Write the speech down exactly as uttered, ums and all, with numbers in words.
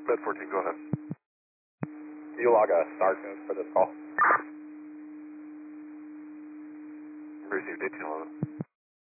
Med fourteen, go ahead. You log a STAR code for this call. Received eighteen eleven.